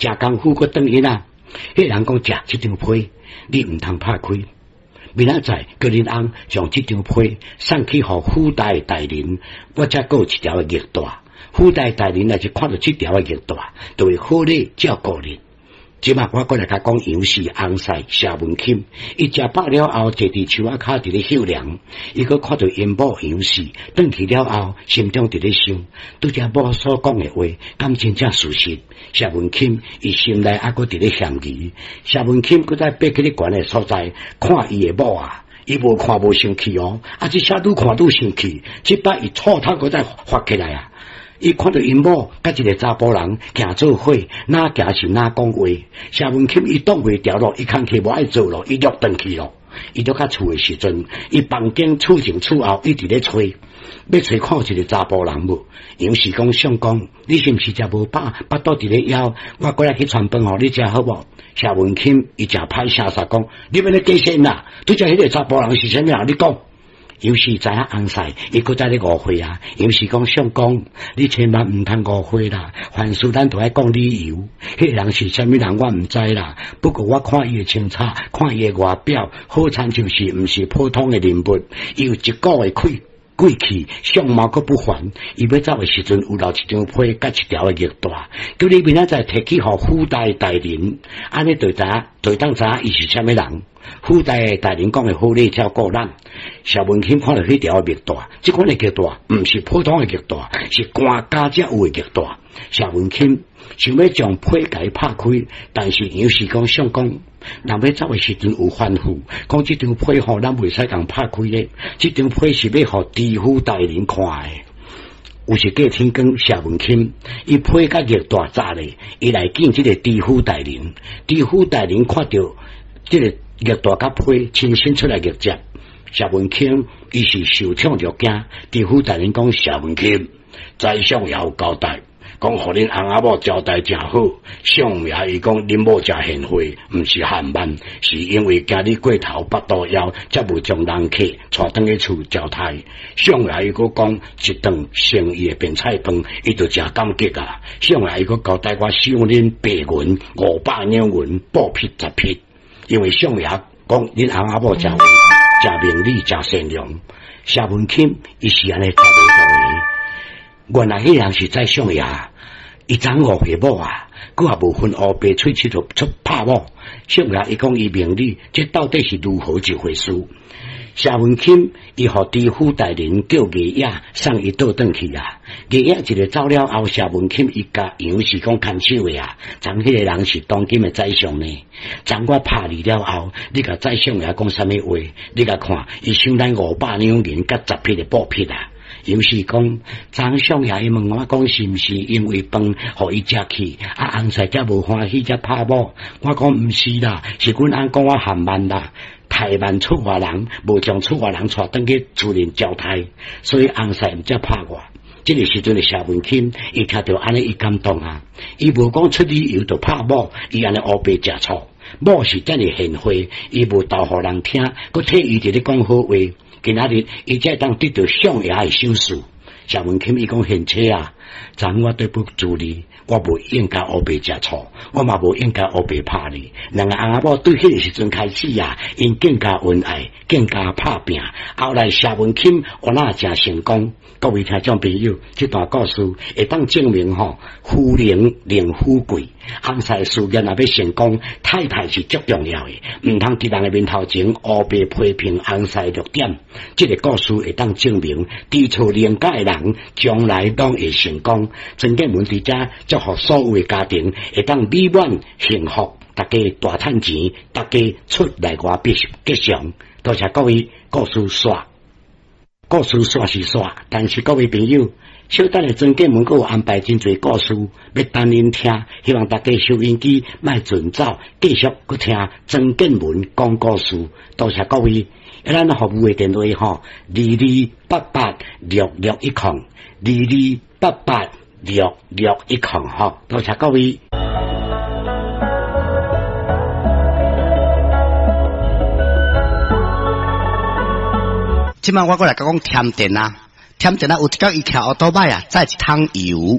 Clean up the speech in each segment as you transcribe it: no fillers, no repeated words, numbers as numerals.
食功夫个等因啊。迄人讲食即张被，你毋通拍开。明仔载叫恁翁将即张被送去互府台大人，我才有一条的玉带。府台大人若是看到即条的玉带，就会好礼照顾恁。即马我过来甲讲杨氏翁婿谢文钦，伊食饱了后坐伫树仔骹伫咧休凉，伊阁看到因某杨氏转去了后，心中伫咧想，拄则某所讲的话，敢真正事实？谢文钦伊心内还阁伫咧嫌疑，谢文钦阁在爬去咧悬的所在看伊的某啊。伊无看无生气哦，即车愈看愈生气，即摆伊错头阁再发起来啊！伊看到因某甲一个查甫人行做伙，哪行是哪讲话。谢文钦伊挡袂牢咯，伊空气无爱做咯，伊落转去咯。伊到甲厝的时阵，伊房间厝前厝后一直咧吹，要吹看一个查甫人无。杨氏讲相公，你是毋是食无饱，巴肚伫咧枵？我过来去传饭互你食好无？谢文钦伊食歹声煞讲，你要咧假仙啦？拄则迄个查甫人是啥物啊？你讲。有时知影翁婿，伊搁在咧误会啊。有时讲相公，你千万毋通误会啦。凡事咱都爱讲理由。迄个人是啥物人，我毋知啦。不过我看伊的清采，看伊的外表，好参就是毋是普通的人物。伊有一股的贵气，相貌阁不凡。伊要走的时阵，有留一张被，甲一条的玉带，叫你明仔载摕去互府台大人，安尼就当知影伊是啥物人。府台大人讲的好礼照顾咱。谢文钦看到迄条玉带，即款的玉带毋是普通的玉带，是官家才有的玉带。谢文钦想要将被甲伊拍开，但是杨氏讲相公，人要走的时阵有吩咐，讲即张被吼，咱袂使共拍开咧。即张被是要互知府大人看的。有时隔天光，谢文钦伊被甲玉带扎咧，伊来见即个知府大人。知府大人看到即个玉带甲被，亲身出来玉接。谢文钦伊是受宠着惊，知府大人讲谢文钦，宰相也有交代，讲互恁翁仔某交代真好。相爷伊讲恁某真贤惠，毋是汉慢，是因为惊你过头巴肚枵，才无将人客带转去厝招待。相爷伊阁讲一顿生意的便菜饭，伊就真感激啊。相爷伊阁交代我收恁白银500两银，布匹10匹，因为相爷讲恁翁仔某真明理真善良。谢文钦伊是安尼答袂过原来迄人是宰相爷，伊长误会某啊，佮也无分黑白喙齿就出拍某。相爷伊讲伊明理，这到底是如何一回事？谢文钦伊互知府大人叫月野送伊倒转去啊。月野一个走了后，谢文钦伊甲杨氏讲牵手的啊，咱迄个人是当今的宰相呢。咱我拍你了后，你甲宰相爷讲啥物话？你甲看，伊收咱500两银甲10匹的布匹啊。杨氏讲，张相爷伊问我讲是毋是因为饭互伊食去，翁婿才无欢喜才拍某？我讲毋是啦，是阮翁讲我含慢啦。太慢出外人，无将出外人带转去厝内交代，所以翁婿毋才拍我。这个时阵的谢文钦，伊听到安尼伊感动啊，伊无讲出理由就拍某，伊安尼黑白食醋。某是遮尔贤惠，伊无斗互人听，佮替伊伫咧讲好话。今仔日伊才当得到相爷的赏识。谢文钦伊讲贤妻啊，昨我对不住你，我无应该黑白食醋，我嘛无应该黑白拍你。两个翁仔某对迄个时阵开始啊，因更加恩爱，更加拍拼。后来谢文钦我那真成功。各位听众朋友，这段故事会当证明夫人令夫贵，翁婿事业若要成功，太太是足重要的，毋通伫人的面头前黑白批评翁婿弱点。这个故事会当证明，知错谅解的人将来拢会成功。曾建文伫遮祝福所有的家庭会当美满幸福，大家大赚钱，大家出来外吉祥。多谢各位，故事煞。故事煞是煞，但是各位朋友，小等的曾建文阁有安排真侪故事要等恁听，希望大家收音机莫准走，继续阁听曾建文讲故事。多谢各位，咱服务的电话22886610，22886610多谢各位。即摆我过来讲甜点啊，有一角伊徛奥多摆啊，载一桶油，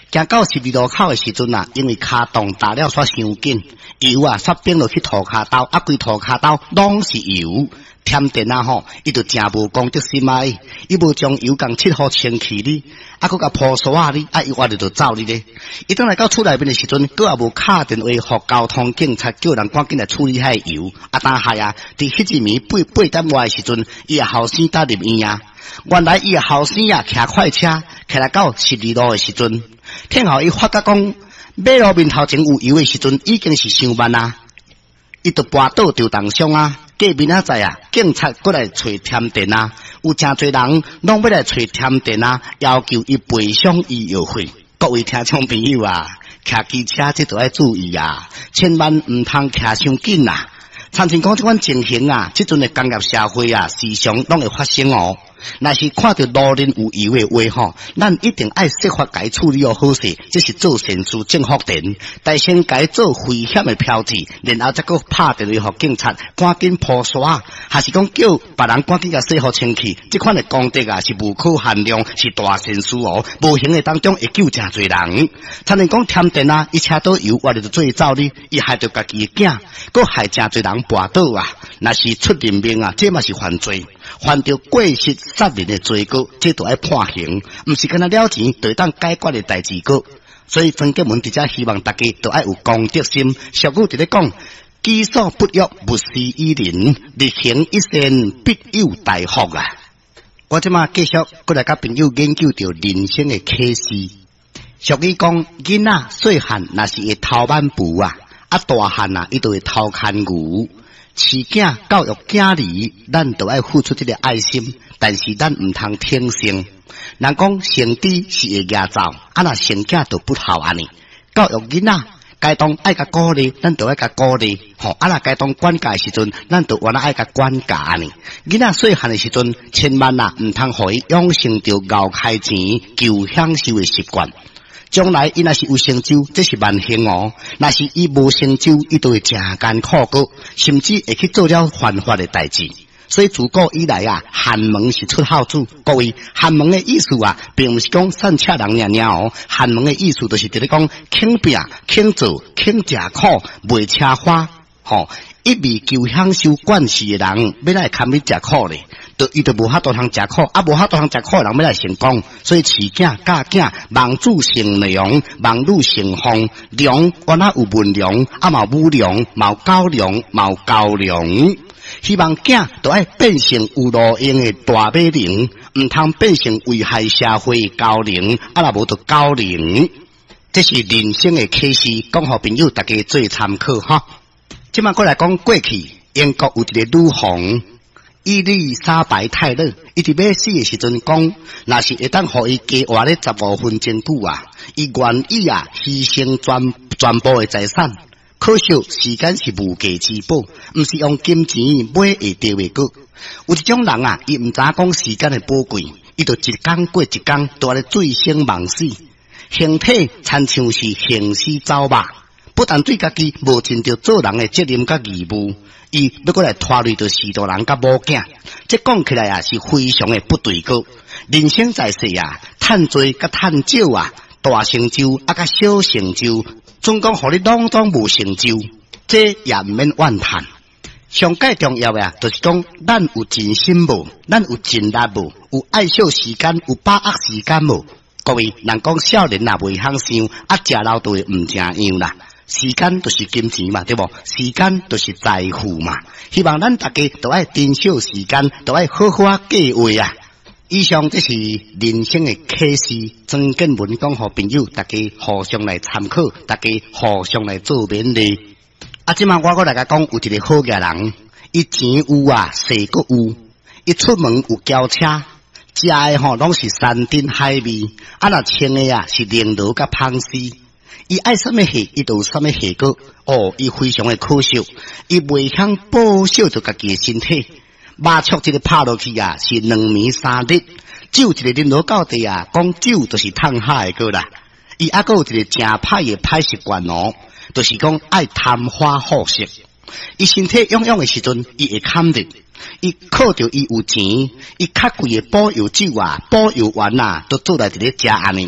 行到12路口的时阵啊，因为骹动打了煞伤紧，油啊煞冰落去涂骹兜，啊规涂骹兜拢是油。添电啊吼，伊就真无公德心啊！伊无将油共切好清气哩，啊，佮甲铺沙啊哩，啊，伊活着就走哩咧。伊等来到厝内面的时阵，佮也无敲电话互交通警察，叫人赶紧来处理遐油。啊，但系啊，伫迄一暝8点外的时阵，伊个后生搭入院啊。原来伊个后生啊，骑快车，骑来到12路的时阵，听候伊发觉讲，马路面头前有油的时阵，已经是伤慢啊。伊就跋倒着重伤啊。隔面仔载啊，警察过来找添电啊，有真侪人拢要来找添电啊，要求伊赔偿医药费。各位听众朋友啊，骑机车这都要注意啊，千万唔通骑伤紧啊！参像讲这款情形啊，这阵的工业社会啊，时常拢会发生哦。若是看到路面有油的话吼，咱一定爱设法改处理好势，这是做善事正福田。但先改做危险的标志，然后再个拍电话给警察，赶紧扑沙，还是讲叫别人赶紧甲洗好清气。这款的功德啊，是无可限量，是大善事哦。无形的当中会救真侪人。参像讲添电啊，伊车倒油，我哋就做走哩，伊害着家己的囝，佮害真侪人跋倒啊。若是出人命啊，这嘛是犯罪。犯着过失杀人的罪过，这都要判刑，唔是干那了钱就当解决的代志个。所以分家门伫遮希望大家都要有公德心。俗语伫咧讲，己所不欲，勿施于人，日行一善，必有大福啊！我即马继续过来甲朋友研究着人生的启示。俗语讲，囡仔细汉若是会偷挽布啊，大汉啊，伊就会偷牵牛。饲囝教育囝儿，咱都要付出这个爱心，但是咱唔通听信。人讲成知是会牙走，若成囝就不好安尼。教育囡仔，该当爱甲鼓励，咱就爱甲鼓励。若该当管教的时阵，咱就原来爱甲管教安尼。囡仔细汉的时阵，千万唔通互伊养成着熬开钱求享受的习惯。将来伊若是有成就，这是万幸哦；若是伊无成就，伊就会真艰苦过，甚至会去做了犯法的代志。所以自古以来啊，寒门是出孝子。各位，寒门的意思啊，并不是讲善车人娘娘哦，寒门的意思就是伫咧讲肯拼、肯做、肯吃苦，袂车花。一味求享受惯势的人，要来堪去吃苦咧。伊就无法度通食苦，无法度通食苦的人要来成功，所以饲囝教囝，望子成良，望女成凤。良原来有文良，嘛有武良，嘛有高良，嘛有高良。希望囝都爱变成有路用的大马灵，唔通变成危害社会的高灵，若无就高灵。这是人生的启示，讲互朋友大家做参考哈。即摆过来讲过去，英国有一个女皇。伊丽莎白泰勒，伊伫要死的时阵讲，若是会当互伊加活咧15分钟久啊，伊愿意啊牺牲全部的财产。可惜时间是无价之宝，毋是用金钱买会得的个。有一种人啊，伊毋知讲时间的宝贵，伊就一天过一天，都咧醉生梦死，形体亲像是行尸走肉，不但对家己无尽着做人的责任甲义务。伊要过来拖累着许多人甲某囝，这讲起来啊是非常的不对个。人生在世啊，趁多甲趁少啊，大成就甲小成就，总讲互你拢当无成就，这也毋免怨叹。上界重要的啊，就是讲咱有尽心无，咱有尽力无，有爱惜时间，有把握时间无。各位，人讲少年也袂晓想，食老都会毋正样啦。时间就是金钱嘛，对不？时间就是财富嘛。希望咱大家都爱珍惜时间，都爱好好计划啊。以上这是人生的启示，曾建文讲互朋友，大家互相来参考，大家互相来做勉励。即摆我来甲讲，有一个好嘅人，伊钱有啊，势阁有，伊出门有轿车，食的拢是山珍海味，若穿的啊是绫罗甲芳丝。伊爱什么戏，伊就有什么戏果。伊非常的可惜，伊袂晓保守着家己的身体。肉粥一个拍落去啊，是2暝3日；酒一个啉落到底啊，讲酒就是烫海的个啦。伊还阁有一个正歹的歹习惯哦，就是讲爱贪花好色。伊身体痒痒的时阵，伊会砍日。伊靠着伊有钱，伊较贵的保药酒啊、保药丸啊，都做来一个食安尼啦。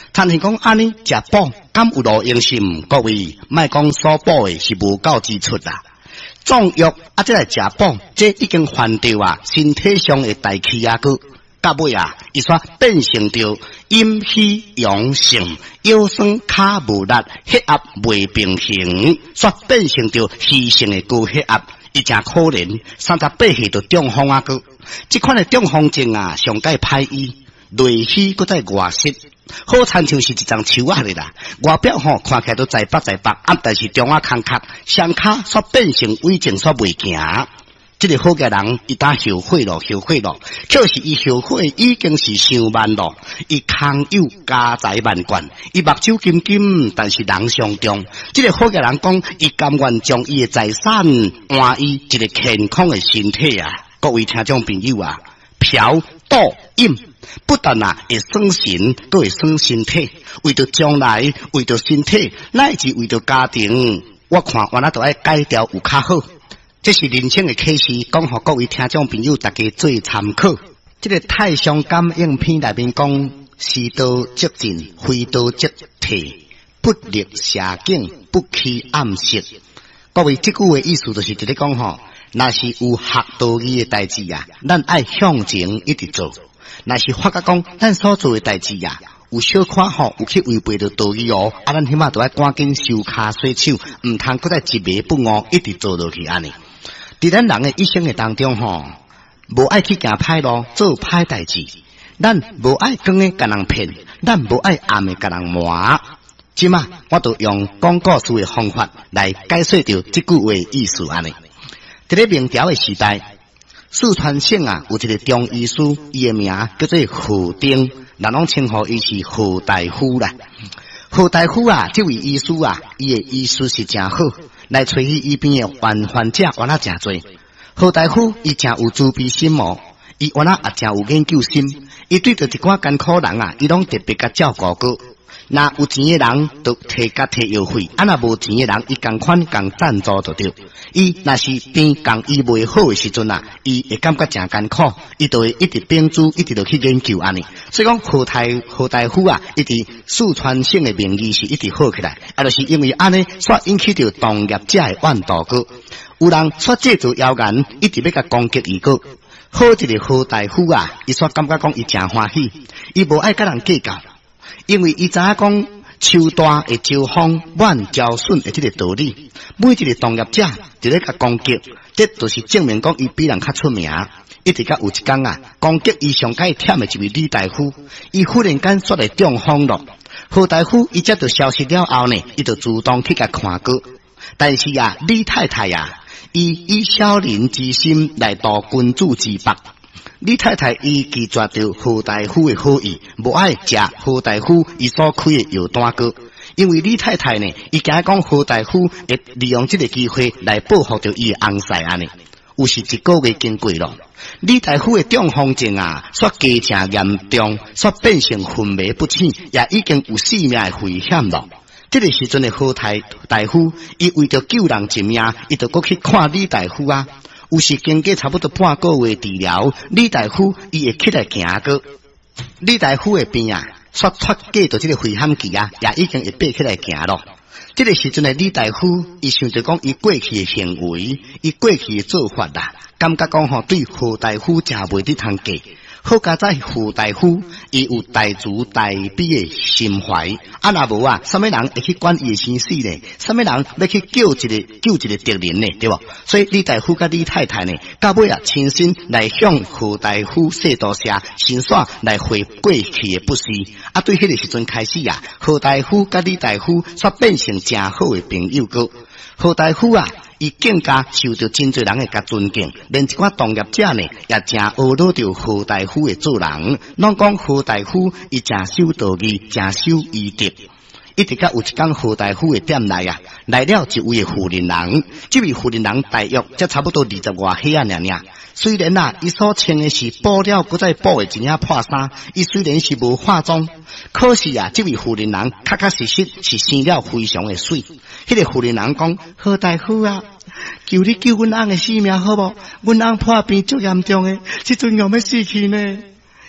但是讲安尼食补，敢有路用心？各位，莫讲所补的是无够之处啦。壮药啊，这来食补，这已经犯掉身体上的大气个。到尾伊煞变成着阴虚阳盛、腰酸脚无力、血压未平衡，煞变成着虚性的高血压。伊真可怜，38岁就中风个。这款的中风症上界歹医，内虚搁在外湿，好亲像是一张树咧啦。外表看起来都在白，但是中空壳，双脚煞变成胃症煞未行。这个好嘅人，伊打后悔咯，就是伊后悔已经是伤慢咯。伊空有家财万贯，伊目睭金金，但是人上中。这个好嘅人讲，伊甘愿将伊嘅财产换伊一个健康嘅身体啊！各位听众朋友嫖赌饮不但会伤神，都会伤身体。为着将来，为着身体，乃至为着家庭，我看我那都爱改掉有较好。这是人生的启示，讲给各位听众朋友大家做参考。这个太上感应篇内面讲，是道即进，非道即退，不立邪境，不欺暗室。各位，这句话意思就是在讲那是有学道义的代志咱爱向前一直做；那是发觉讲咱所做的代志有小可有去违背着道义咱起码都要赶紧收卡洗手，唔通搁再一味不悟，一直做落去安尼。在咱人的一生的当中无爱去行歹路，做歹代志，咱无爱光的甲人骗，咱无爱暗的甲人瞒。即嘛，我都用讲故事的方法来解说着这句话意思安尼。在咧明朝的时代，四川省有一个中医师，伊的名叫做何丁，人拢称呼伊是何大夫啦。何大夫这位医师伊的医术是真好，来找伊边的患者原来真多。何大夫伊真有慈悲心伊原来也真有研究心，伊对着一寡艰苦人伊拢特别甲照顾过。那有钱的人都提药费，若无钱的人伊共款共赞助就对。伊若是病共伊袂好的时阵伊会感觉真艰苦，伊就会一直秉烛，一直就去研究安尼。所以讲何大夫一直四川省的名义是一直好起来，就是因为安尼所引起着同业者的怨妒个。有人所借助谣言，一直要甲攻击伊个。好一个何大夫伊所感觉讲伊真欢喜，伊无爱甲人计较。因为伊知影讲，树大会招风，满招笋的这个道理，每一个同业者就咧甲攻击，这就是证明讲伊比人较出名。一直到有一天攻击伊上界忝的一位李大夫，伊忽然间煞来中风了。何大夫伊才就消息了后呢，伊就主动去甲看过。但是李太太伊以小人之心来度君主之腹。李太太伊拒绝着何大夫的好意，无爱食何大夫伊所开的药单个，因为李太太呢，伊惊讲何大夫会利用这个机会来报复着伊的翁婿安尼。有是一个月经过了，李大夫的中风症煞加诚严重，煞变成昏迷不醒，也已经有性命的危险了。这个时阵的何大夫，伊为着救人一命，伊就过去看李大夫有时经过差不多半个月治疗，李大夫伊会起来行个。李大夫的病煞脱过到这个危险期也已经会爬起来行咯。这个时阵的李大夫，伊想着讲伊过去的行为，伊过去的做法感觉讲对何大夫真袂得通过。好佳在何大夫伊有大慈大悲的心怀，若无什么人会去管伊的生死呢？什么人要去救一个敌人呢？对不？所以李大夫甲李太太呢，到尾亲身来向何大夫谢道谢，先煞来回过去的不是。对迄个时阵开始何大夫甲李大夫煞变成真好的朋友个。何大夫伊更加受到真侪人的甲尊敬，连一寡同业者呢，也真学到着何大夫的做人。拢讲何大夫伊真守道义，真守医德。一直到有一天何大夫的店内来了一位妇人人，这位妇人人大约才差不多20外岁尔。虽然伊所穿的是补了搁再补的一领破衫，伊虽然是无化妆，可是这位妇人人确实是生了非常的水。迄个妇人人讲：何大夫求你救阮翁的性命好无？阮翁破病足严重的，即阵又要死去呢。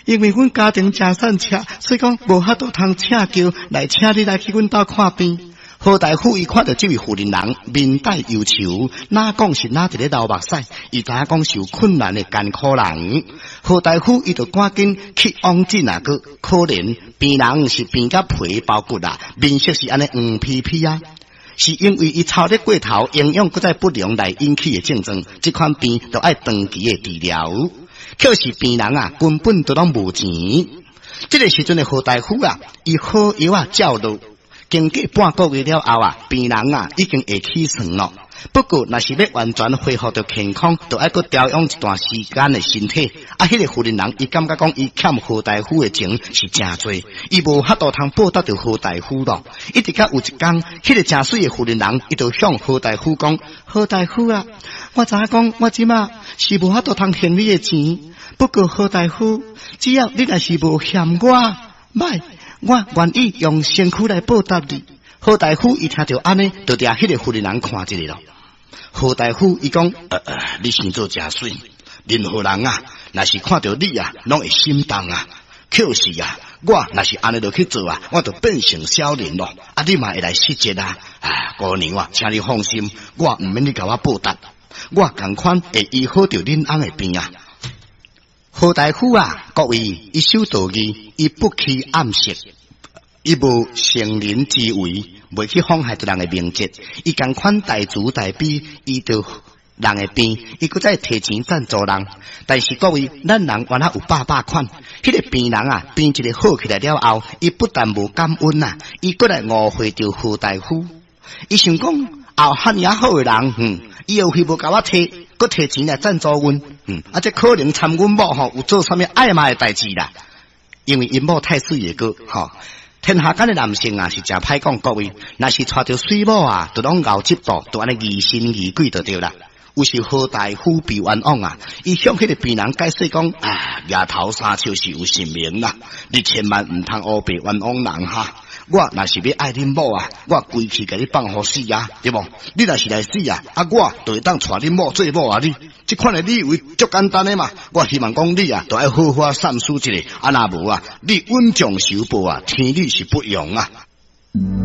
因为阮家庭真善车，所以讲无法度通请叫来请你来去阮兜看病。何大夫伊看到这位妇人人面带忧愁，哪讲是哪一个流目屎，伊知影讲受困难的艰苦人。何大夫伊就赶紧去往诊啊，个可怜病人是病甲皮包骨啊，面色是安尼黄皮皮啊，是因为伊操得过头，营养搁再不良来引起的症状，这款病就爱长期的治疗。可是病人啊，根本都拢无钱。这个时阵的何大夫啊，伊好药啊照落。经过半个月了后啊，病人啊已经会起床了。不过，若是要完全恢复到健康，就要搁调养一段时间的身体。啊，迄个妇人人，伊感觉讲伊欠何大夫的情是真多，伊无法度通报答到何大夫咯。一直到有一天，迄个真水的妇人人，伊就向何大夫讲：何大夫啊，我知影讲我即马是无法度通还你的钱，不过何大夫，只要你若是无欠我，歹。我愿意用身躯来报答你。何大夫一听到安尼，就掠迄个妇人人看一个咯。何大夫伊讲，你生做真水，任何人啊，若是看到你啊，拢会心动啊。可是啊，我若是安尼落去做啊，我就变成小人咯。啊，你嘛会来失节啊？姑娘啊，请你放心，我唔免你甲我报答，我同款会医好着恁翁的病啊。何大夫啊，各位，伊守道义，伊不欺暗室，伊无成人之为，袂去妨害到人的名节，伊共款大慈大悲，伊着人的病，伊搁再提钱赞助人。但是各位，咱人原来有百款，迄个病人啊，病一个好起来了后，伊不但无感恩啊，伊搁来误会着何大夫。伊想讲，后汉也好的人，伊又去无甲我提。搁提钱来赞助阮，这可能参阮某吼有做啥物爱骂的代志啦。因为因某太水的个天下间的男性啊是真歹讲，各位，若是带着水某啊，就拢熬接度，就安尼疑神疑鬼就对啦。有时何大夫被冤枉啊，伊向迄个病人解释讲，额头三笑是有神明啦，你千万唔通乌白冤枉人哈。我若是要爱恁某啊，我规气甲你放互死啊，对无？你若是来死啊，我就会当带恁某做某啊你。这款的你以为足简单的嘛？我希望讲你啊，就要好好三思一下，若无啊，你稳将受报啊，天理是不容啊。